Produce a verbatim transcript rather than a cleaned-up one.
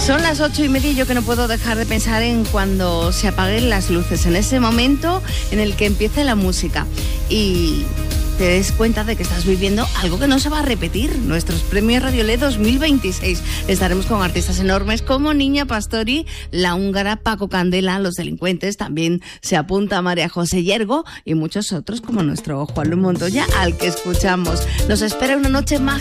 Son las ocho y media y yo que no puedo dejar de pensar en cuando se apaguen las luces, en ese momento en el que empiece la música y te des cuenta de que estás viviendo algo que no se va a repetir. Nuestros premios Radiolé dos mil veintiséis. Estaremos con artistas enormes como Niña Pastori, La Húngara, Paco Candela, Los Delincuentes. También se apunta María José Yergo y muchos otros como nuestro Juan Luis Montoya, al que escuchamos. Nos espera una noche mágica.